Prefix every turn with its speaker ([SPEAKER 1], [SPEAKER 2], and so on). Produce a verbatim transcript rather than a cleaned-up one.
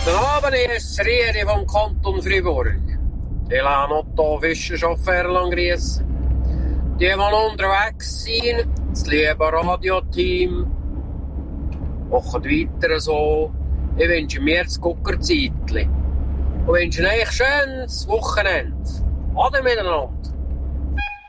[SPEAKER 1] Guten Abend, hier ist Riedi vom Kanton Fribourg. Ich lasse Otto Fischerchauffeur grüßen. Die, die unterwegs sind, das liebe Radioteam, machen weiter so. Ich wünsche mir das Guckerzeitchen. Und wünsche euch ein schönes Wochenende. Ade miteinander.